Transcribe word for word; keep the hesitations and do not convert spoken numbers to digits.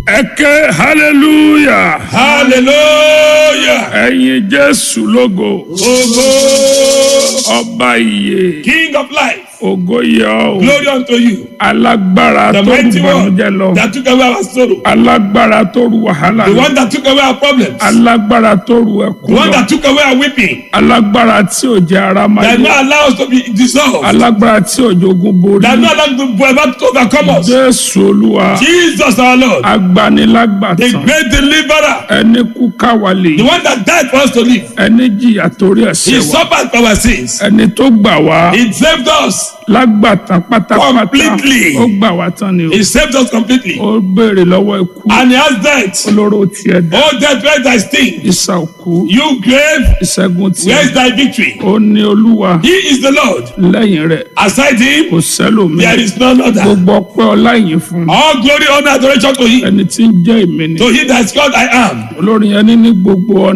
Ẹ̀kẹ́ hallelujah. Hallelujah. Ẹ̀yin Jésù lógo. Ògo. Ọba ìyè. King of life. Ògo yẹ ọ́. Glory unto you. Alágbára The tó rú mighty bànújẹ́ one lọ. that took away our sorrow. Alágbára tó rú wàhálà The lọ. one that took away our problems. Alágbára tó rú The ẹkún one lọ. that took away our weeping. Alágbára tí ò jẹ́ ara máa That yẹ. not allow us to be dissolved. Alágbára tí ò jogun borí. That not allow us to ever to overcome us. Jésù Olúwa. Jesus our Lord. The Agbanilágbàtàn. great deliverer. Ẹni kú káwalè. The one that died for us to live. Ẹni jìyà torí He ẹ̀ṣẹ̀ wa. suffered for our sins. Ẹni tó gbà wá. He saved us. Lágbàtàn pátápátá. Completely. Ó gbà wá tán ni o. He saved us completely. Ó béèrè lọ́wọ́ ikú. And he has death. Olóró tiẹ̀ dá. Oh, death, where is thy sting? Ìsà òkú. You grave, Ìṣẹ́gun where is tiẹ̀. thy victory? Ó ní Olúwa. He is the Lord. Lẹ́yìn rẹ̀ Aside him, kò sẹ́lòmíì. there is none other. Gbogbo ọpẹ́ ọlá ìyìn fún un. All glory, honor, adoration to him. Ẹni tí ń jẹ́ èmi ni. To him that is called I am. Olórin ẹni ní gbogbo ọ̀nà.